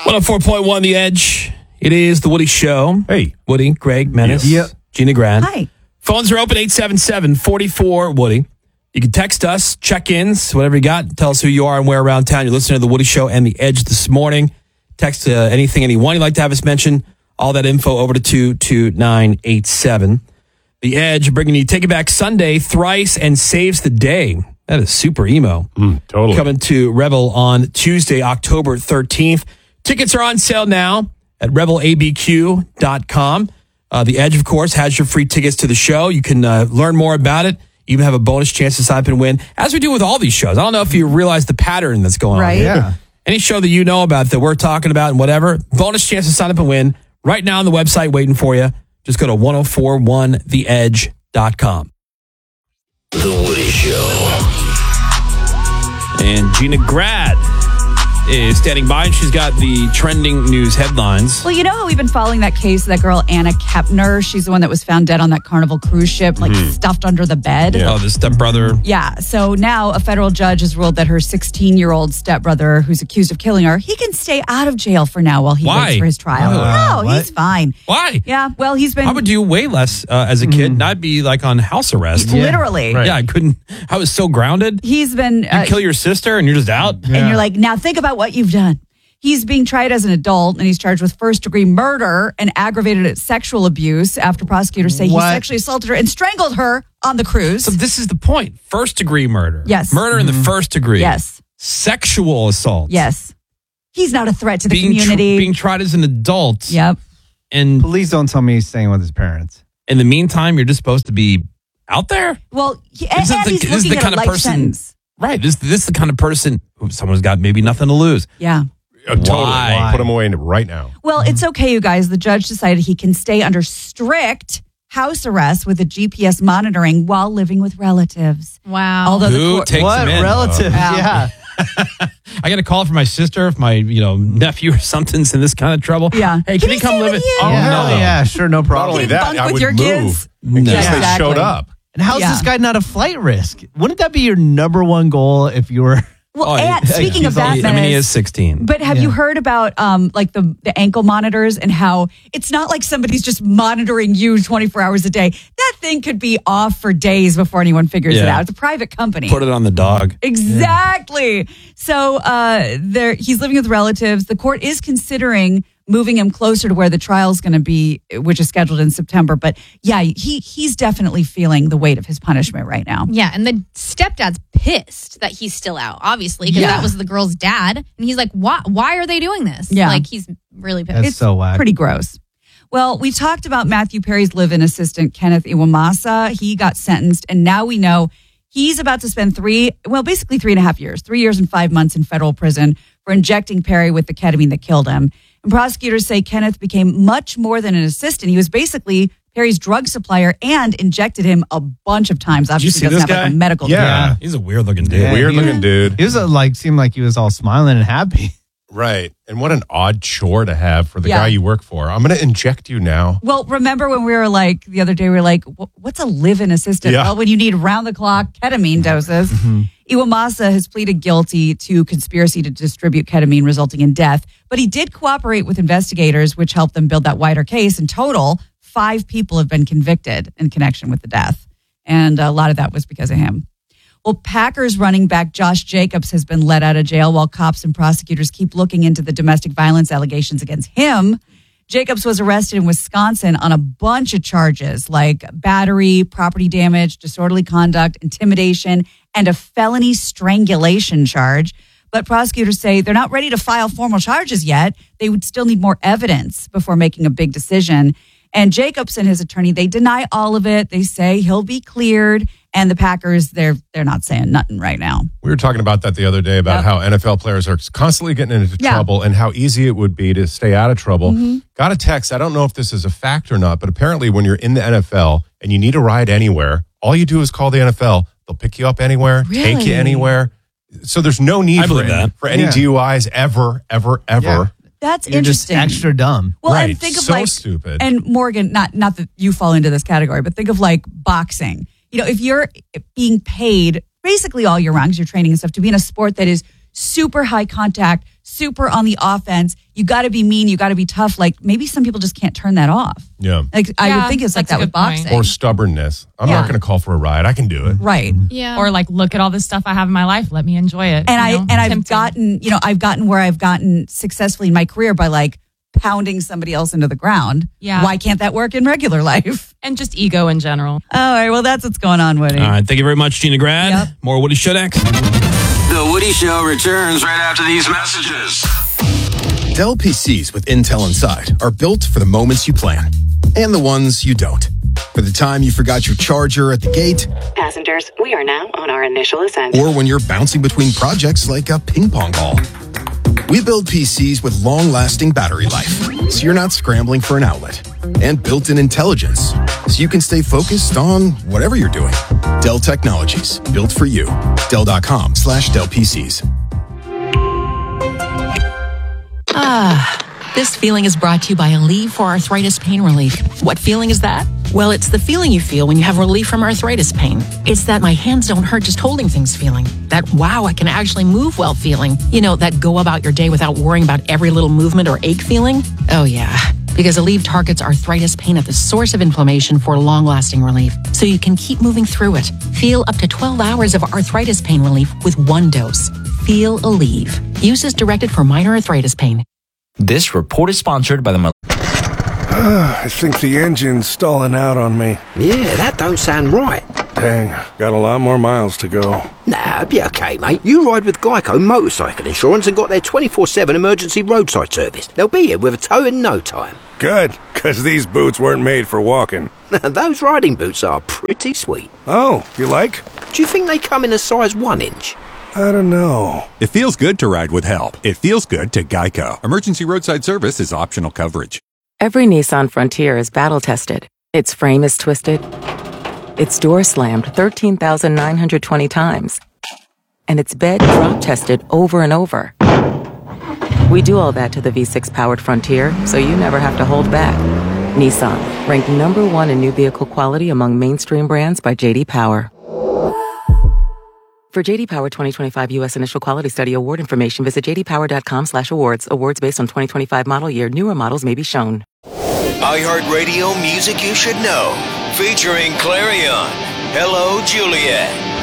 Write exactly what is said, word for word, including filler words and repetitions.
one oh four point one The Edge. It is The Woody Show. Hey. Woody, Greg, Menace, Yep. Gina Grad. Hi. Phones are open, eight seven seven, four four, Woody. You can text us, check-ins, whatever you got. Tell us who you are and where around town. You're listening to The Woody Show and The Edge this morning. Text uh, anything, anyone you'd like to have us mention. All that info over to two two nine eight seven. The Edge bringing you Take It Back Sunday, Thrice, and Saves the Day. That is super emo. Mm, totally. Coming to Revel on Tuesday, October thirteenth. Tickets are on sale now at rebel a b q dot com. Uh, the Edge, of course, has your free tickets to the show. You can uh, learn more about it, even have a bonus chance to sign up and win, as we do with all these shows. I don't know if you realize the pattern that's going Right. on. Yeah. Any show that you know about that we're talking about and whatever, bonus chance to sign up and win right now on the website waiting for you. Just go to ten forty-one the edge dot com. The Woody Show. And Gina Grad is standing by, and she's got the trending news headlines. Well, you know how we've been following that case of that girl, Anna Kepner? She's the one that was found dead on that Carnival cruise ship, like Mm-hmm. stuffed under the bed. Yeah. Oh, the stepbrother. Yeah. So now a federal judge has ruled that her sixteen-year-old stepbrother, who's accused of killing her, he can stay out of jail for now while he Why? waits for his trial. Uh, no, what? he's fine. Why? Yeah. Well, he's been I would do way less uh, as a kid, not be like on house arrest. Literally. Yeah, I couldn't. I was so grounded. He's been. You Uh, kill your sister and you're just out. And you're like, now think about what you've done. He's being tried as an adult, and he's charged with first-degree murder and aggravated sexual abuse after prosecutors say What? he sexually assaulted her and strangled her on the cruise. So this is the point. First degree murder. Yes. Murder in the first degree. Yes. Sexual assault. Yes. He's not a threat to the Being, tr- community. being tried as an adult. Yep. And please don't tell me he's staying with his parents. In the meantime, you're just supposed to be out there? well, he, and, This is and the- he's this is looking the at kind a of life person- sentence. Right. This this is the kind of person who someone's got maybe nothing to lose. Yeah. Uh, totally. Why? Put him away right now. Well, it's okay, you guys. The judge decided he can stay under strict house arrest with a G P S monitoring while living with relatives. Wow. Although the Who court- takes What him in? relatives? Yeah. Yeah. I got a call from my sister if my, you know, nephew or something's in this kind of trouble. Yeah. Hey, can, Can he he come stay live with it? you? Oh, yeah. no. Yeah, sure, no Not problem. only Can you that, bunk I with would your move kids? in No. case Yeah, they exactly. showed up. And how's Yeah. this guy not a flight risk? Wouldn't that be your number one goal if you were? Well, Oh, and he- speaking of he's that, only- I mean, he Menace, is sixteen. But have Yeah. you heard about um like the the ankle monitors and how it's not like somebody's just monitoring you twenty-four hours a day. That thing could be off for days before anyone figures it Yeah. out. It's a private company. Put it on the dog. Exactly. So uh there he's living with relatives. The court is considering moving him closer to where the trial's going to be, which is scheduled in September. But yeah, he he's definitely feeling the weight of his punishment right now. Yeah, and the stepdad's pissed that he's still out, obviously, because Yeah. that was the girl's dad. And he's like, why, why are they doing this? Yeah. Like, he's really pissed. That's so whack. Pretty gross. Well, we talked about Matthew Perry's live-in assistant, Kenneth Iwamasa. He got sentenced, and now we know he's about to spend three, well, basically three and a half years, three years and five months in federal prison for injecting Perry with the ketamine that killed him. And prosecutors say Kenneth became much more than an assistant. He was basically Perry's drug supplier and injected him a bunch of times. Did you Obviously, see doesn't this have like guy? a medical Yeah. degree. He's a weird looking dude. Yeah. Weird he- looking dude. He was a, like seemed like he was all smiling and happy. Right. And what an odd chore to have for the Yeah. guy you work for. I'm going to inject you now. Well, remember when we were like, the other day, we were like, "Wh- what's a live-in assistant? Yeah. Well, when you need round-the-clock ketamine doses. Iwamasa has pleaded guilty to conspiracy to distribute ketamine resulting in death, but he did cooperate with investigators, which helped them build that wider case. In total, five people have been convicted in connection with the death, and a lot of that was because of him. Well, Packers running back Josh Jacobs has been let out of jail while cops and prosecutors keep looking into the domestic violence allegations against him. Jacobs was arrested in Wisconsin on a bunch of charges like battery, property damage, disorderly conduct, intimidation, and a felony strangulation charge. But prosecutors say they're not ready to file formal charges yet. They would still need more evidence before making a big decision. And Jacobs and his attorney, they deny all of it. They say he'll be cleared. And the Packers, they're they're not saying nothing right now. We were talking about that the other day about Yep. how N F L players are constantly getting into Yeah. trouble and how easy it would be to stay out of trouble. Mm-hmm. Got a text. I don't know if this is a fact or not, but apparently when you're in the N F L and you need a ride anywhere, all you do is call the N F L. They'll pick you up anywhere, take Really? you anywhere. So there's no need I for, believe any, that. for any Yeah. D U Is ever, ever, ever. Yeah. That's You're just interesting. extra dumb. Well, Right. and think of So like stupid. And Morgan, not not that you fall into this category, but think of like boxing. You know, if you're being paid basically all year round because you're training and stuff to be in a sport that is super high contact, super on the offense. You got to be mean. You got to be tough. Like maybe some people just can't turn that off. Yeah. Like I Yeah, would think it's like that's that a with good point. boxing. Or stubbornness. I'm Yeah. not going to call for a ride. I can do it. Right. Yeah. Or like, look at all this stuff I have in my life. Let me enjoy it. And you I know? and I've Tempting. gotten, you know, I've gotten where I've gotten successfully in my career by like pounding somebody else into the ground. Yeah. Why can't that work in regular life? and just ego in general. All right. Well, that's what's going on, Woody. All right. Thank you very much, Gina Grad. Yep. More Woody Show next. The Woody Show returns right after these messages. Dell P Cs with Intel inside are built for the moments you plan and the ones you don't. For the time you forgot your charger at the gate, Passengers, we are now on our initial ascent. or when you're bouncing between projects like a ping pong ball. We build P Cs with long-lasting battery life, so you're not scrambling for an outlet. And built-in intelligence, so you can stay focused on whatever you're doing. Dell Technologies, built for you. Dell.com slash Dell PCs. Ah, this feeling is brought to you by Aleve for Arthritis Pain Relief. What feeling is that? Well, it's the feeling you feel when you have relief from arthritis pain. It's that my hands don't hurt just holding things feeling. That wow, I can actually move well feeling. You know, that go about your day without worrying about every little movement or ache feeling. Oh yeah, because Aleve targets arthritis pain at the source of inflammation for long-lasting relief, so you can keep moving through it. Feel up to twelve hours of arthritis pain relief with one dose. Feel Aleve. Use as directed for minor arthritis pain. This report is sponsored by the... I think the engine's stalling out on me. Yeah, that don't sound right. Dang, got a lot more miles to go. Nah, be okay, mate. You ride with Geico Motorcycle Insurance and got their twenty-four seven emergency roadside service. They'll be here with a tow in no time. Good, because these boots weren't made for walking. Those riding boots are pretty sweet. Oh, you like? Do you think they come in a size one inch? I don't know. It feels good to ride with help. It feels good to Geico. Emergency roadside service is optional coverage. Every Nissan Frontier is battle-tested. Its frame is twisted. Its door slammed thirteen thousand nine hundred twenty times. And its bed drop-tested over and over. We do all that to the V six powered Frontier, so you never have to hold back. Nissan, ranked number one in new vehicle quality among mainstream brands by J D Power. For J D Power twenty twenty-five U S Initial Quality Study award information, visit j d power dot com slash awards. Awards based on twenty twenty-five model year. Newer models may be shown. iHeartRadio music you should know. Featuring Clarion. Hello, Juliet.